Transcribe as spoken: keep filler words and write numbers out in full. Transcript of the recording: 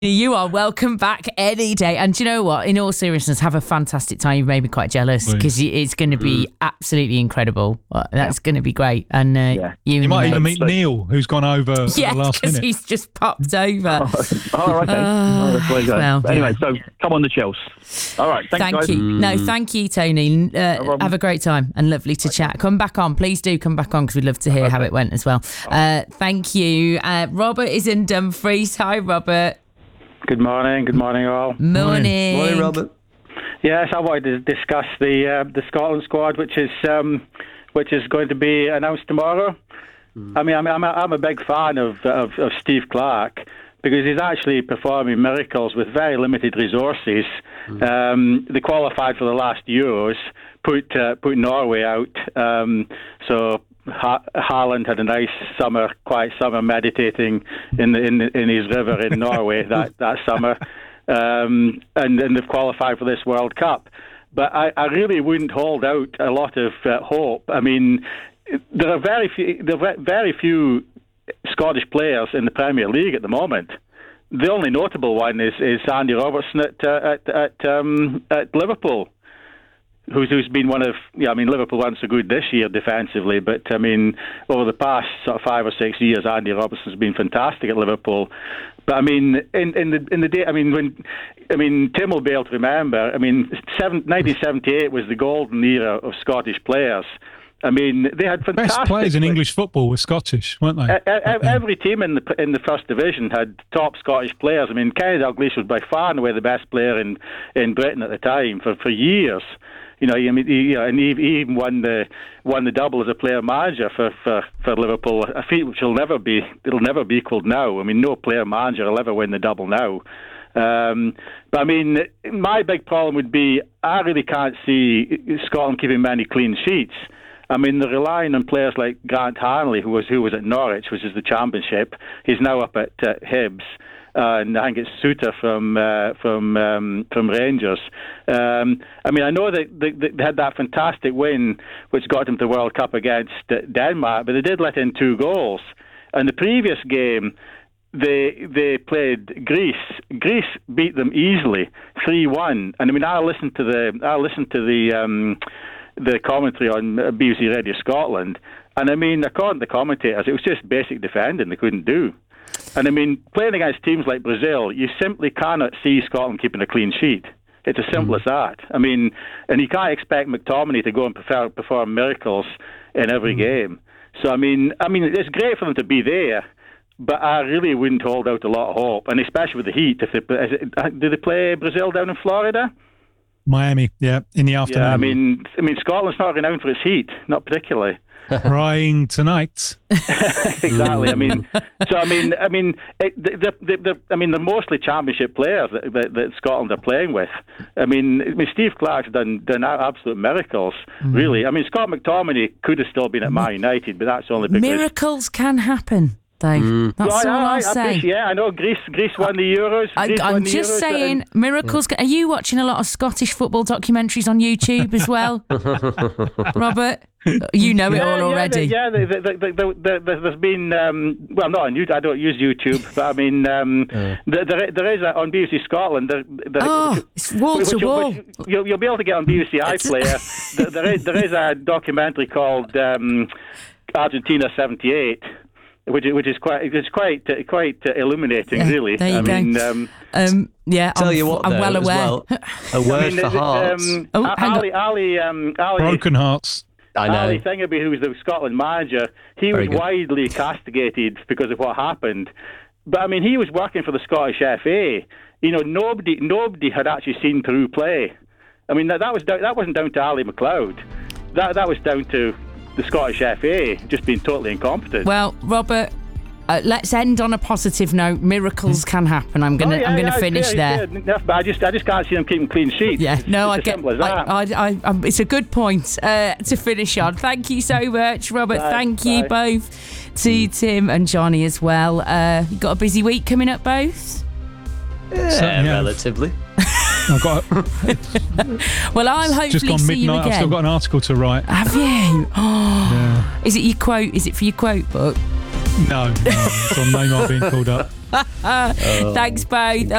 You are welcome back any day. And do you know what? In all seriousness, have a fantastic time. You've made me quite jealous because it's going to be absolutely incredible. That's going to be great. And uh, Yeah. you, You might even mate- meet Neil, who's gone over at yeah, the last because minute. he's just popped over. Oh, okay. oh, that's where you go. well, anyway, so come on the Chelsea. All right. Thanks, Thank guys. you. No, thank you, Tony. Uh, problem. have a great time and lovely to chat. Come back on. Please do come back on because we'd love to hear how it went as well. Uh, thank you. Uh, Robert is in Dumfries. Hi, Robert. Good morning, good morning all. Morning. Morning, Robert. Yes, I wanted to discuss the uh, the Scotland squad, which is um, which is going to be announced tomorrow. Mm. I mean, I'm I'm a, I'm a big fan of, of of Steve Clarke because he's actually performing miracles with very limited resources. Mm. Um, they qualified for the last Euros, put uh, put Norway out, um, so. Ha- Haaland had a nice summer, quiet summer, meditating in the, in, the, in his river in Norway that that summer, um, and and they've qualified for this World Cup. But I, I really wouldn't hold out a lot of uh, hope. I mean, there are very few, there are very few Scottish players in the Premier League at the moment. The only notable one is, is Andy Robertson at uh, at at, um, at Liverpool. Who's, who's been one of, yeah, I mean, Liverpool weren't so good this year defensively, but I mean, over the past sort of five or six years, Andy Robertson's been fantastic at Liverpool. But I mean, in, in the in the day, I mean, when, I mean, Tim will be able to remember. I mean, seven, nineteen seventy-eight was the golden era of Scottish players. I mean, they had fantastic Best players in English football were Scottish, weren't they? E- e- every team in the in the first division had top Scottish players. I mean, Kenny Dalglish was by far and away the best player in, in Britain at the time for, for years. You know, I mean, he, you know, and he, he even won the won the double as a player manager for, for, for Liverpool, a feat which will never be it'll never be equalled now. I mean, no player manager will ever win the double now. Um, but I mean, my big problem would be I really can't see Scotland keeping many clean sheets. I mean, they're relying on players like Grant Hanley, who was who was at Norwich, which is the Championship. He's now up at uh, Hibs. Uh, and I think it's Suter from uh, from um, from Rangers. Um, I mean, I know that they, they had that fantastic win, which got them to the World Cup against Denmark, but they did let in two goals. And the previous game, they they played Greece. Greece beat them easily, three one. And I mean, I listened to the I listened to the um, the commentary on B B C Radio Scotland, and I mean, according to the commentators, it was just basic defending they couldn't do. And I mean, playing against teams like Brazil, you simply cannot see Scotland keeping a clean sheet. It's as simple mm. as that. I mean, and you can't expect McTominay to go and prefer, perform miracles in every mm. game. So I mean, I mean, it's great for them to be there, but I really wouldn't hold out a lot of hope, and especially with the heat. If they is it, do they play Brazil down in Florida? Miami, yeah, in the afternoon. Yeah, I mean, I mean, Scotland's not renowned for its heat, not particularly. Crying tonight. Exactly. I mean, so I mean, I mean, it, the, the, the, I mean, they're mostly Championship players that, that, that Scotland are playing with. I mean, I mean, Steve Clarke's done done absolute miracles. Mm. Really. I mean, Scott McTominay could have still been at Man United, but that's only because miracles can happen. Dave. Mm. That's well, all I, I'll I, say. I, yeah, I know Greece. Greece won the Euros. I, I'm just Euros saying, and, miracles. Yeah. Are you watching a lot of Scottish football documentaries on YouTube as well, Robert? You know it yeah, all already. Yeah, the, yeah the, the, the, the, there's been um, well, not on YouTube. I don't use YouTube, but I mean, um, uh. there, there is a, on B B C Scotland. There, there, oh, which, it's wall which, to which, wall. Which, you'll, you'll be able to get on B B C iPlayer. there, there is there is a documentary called um, Argentina seventy-eight. Which which is quite it's quite uh, quite uh, illuminating, yeah, really. There you I go. mean, um, um, yeah, tell I'm, you what, I'm though, well aware. Well, a word I mean, for hearts. Um, oh, Ali, Ali, um, Ali, broken hearts. I know. Ali Thingaby, who was the Scotland manager, he Very was good. widely castigated because of what happened. But I mean, he was working for the Scottish F A. You know, nobody nobody had actually seen Peru play. I mean, that, that was down, that wasn't down to Ali McLeod. That that was down to the Scottish F A just being totally incompetent. Well, Robert, uh, let's end on a positive note. Miracles can happen. I'm gonna, oh, yeah, I'm gonna yeah, finish yeah, there. Yeah, but I just, I just can't see them keeping clean sheets. Yeah, it's, no, it's I as get. simple as that. I, I, I, um, it's a good point uh, to finish on. Thank you so much, Robert. Bye, Thank bye. you both to Tim and Johnny as well. Uh, you got a busy week coming up, both. Yeah, relatively. I've got well, I'm hopefully just gone see you midnight. again. I've still got an article to write. Have you? Oh, yeah. Is it your quote? Is it for your quote book? No, no it's on no more being called up. uh, Thanks, both.